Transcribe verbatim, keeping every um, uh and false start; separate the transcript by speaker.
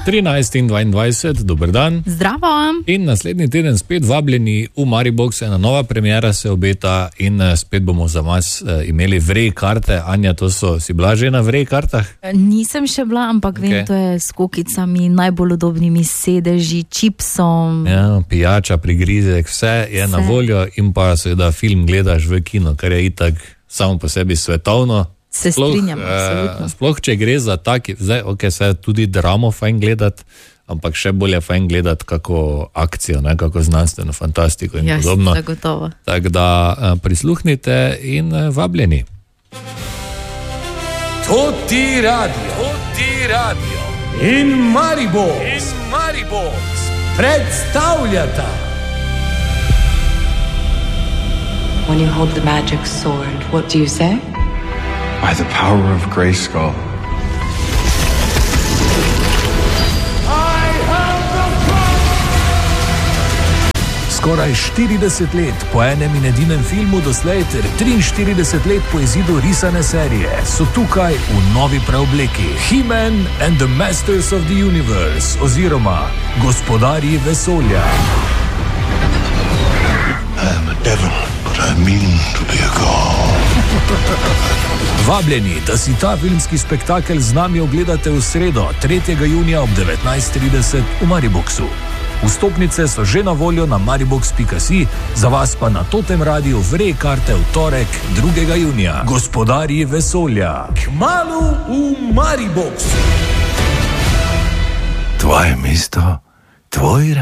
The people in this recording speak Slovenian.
Speaker 1: trinajst in dvaindvajset, dober dan.
Speaker 2: Zdravo.
Speaker 1: In naslednji teden spet vabljeni v Maribox, ena nova premiera se obeta in spet bomo za vas imeli vrej karte. Anja, to so, si bila že na vrej kartah?
Speaker 2: Nisem še bila, ampak okay. Vem, to je s kokicami, najbolj udobnimi sedeži, čipsom.
Speaker 1: Ja, pijača, prigrizek, vse je vse na voljo in pa seveda film gledaš v kino, kar je itak samo po sebi svetovno.
Speaker 2: Se
Speaker 1: sploh,
Speaker 2: strinjam, absolutno.
Speaker 1: Sploh, če gre za taki, zdaj, ok, se je tudi dramo fajn gledati, ampak še bolje fajn gledati kako akcijo, ne, kako znanstveno fantastiko in
Speaker 2: ja,
Speaker 1: podobno.
Speaker 2: Zagotovo.
Speaker 1: Tako da prisluhnite in vabljeni.
Speaker 3: To ti radio, to ti radio in Maribox, in Maribox predstavljata.
Speaker 4: When you hold the magic sword, what do you say?
Speaker 5: By the power of Grayskull.
Speaker 3: I have the power!
Speaker 6: Skoraj štirideset let po enem in edinem filmu doslej ter triinštirideset let po izidu risane serije so tukaj v novi preobleki. He-Man and the Masters of the Universe oziroma Gospodarji vesolja.
Speaker 7: I am a devil, but I mean to be a god.
Speaker 6: Vabljeni, da si ta filmski spektakel z nami ogledate v sredo, tretjega junija ob devetnajst trideset v Mariboxu. Vstopnice so že na voljo na maribox pika si, za vas pa na Totem Radiu vrej karte v torek, drugega junija. Gospodarji vesolja.
Speaker 3: Kmalu v Mariboxu.
Speaker 7: Tvoje mesto, tvoj